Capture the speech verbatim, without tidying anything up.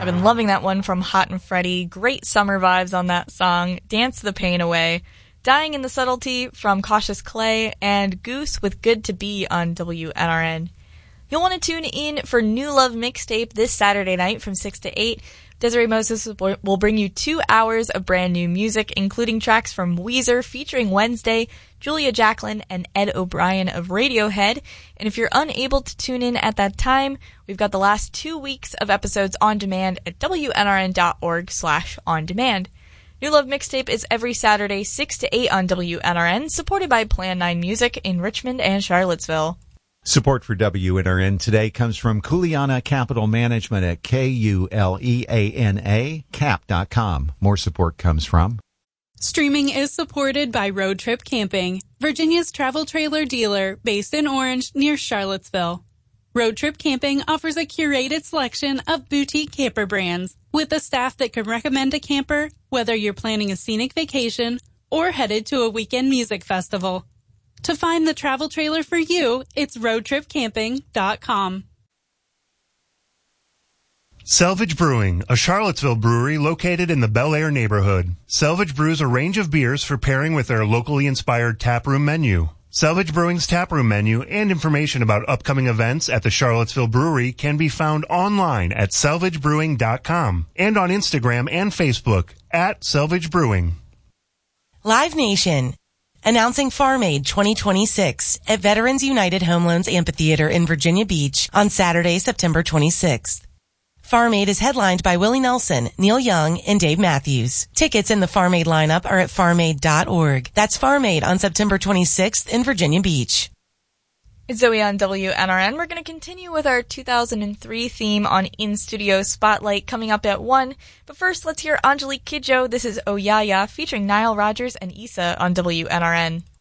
I've been loving that one from Hot and Freddie. Great summer vibes on that song. Dance the Pain Away. Dying in the Subtlety from Cautious Clay, and Goose with Good to Be on W N R N. You'll want to tune in for New Love Mixtape this Saturday night from six to eight. Desiree Moses will bring you two hours of brand new music, including tracks from Weezer featuring Wednesday, Julia Jacklin, and Ed O'Brien of Radiohead. And if you're unable to tune in at that time, we've got the last two weeks of episodes on demand at W N R N dot org slash on demand. New Love Mixtape is every Saturday, six to eight on W N R N, supported by Plan nine Music in Richmond and Charlottesville. Support for W N R N today comes from Kuleana Capital Management at K U L E A N A, cap dot com. More support comes from... Streaming is supported by Road Trip Camping, Virginia's travel trailer dealer based in Orange near Charlottesville. Road Trip Camping offers a curated selection of boutique camper brands with a staff that can recommend a camper whether you're planning a scenic vacation or headed to a weekend music festival. To find the travel trailer for you, it's road trip camping dot com. Selvage Brewing, a Charlottesville brewery located in the Bel Air neighborhood. Selvage brews a range of beers for pairing with their locally inspired taproom menu. Selvage Brewing's taproom menu and information about upcoming events at the Charlottesville Brewery can be found online at selvage brewing dot com and on Instagram and Facebook at Selvage Brewing. Live Nation, announcing Farm Aid twenty twenty-six at Veterans United Home Loans Amphitheater in Virginia Beach on Saturday, September twenty-sixth. Farm Aid is headlined by Willie Nelson, Neil Young, and Dave Matthews. Tickets in the Farm Aid lineup are at farm aid dot org. That's Farm Aid on September twenty-sixth in Virginia Beach. It's Zoe on W N R N. We're going to continue with our two thousand three theme on In-Studio Spotlight coming up at one. But first, let's hear Angelique Kidjo. This is Oh Ya Ya featuring Nile Rodgers and Issa on W N R N.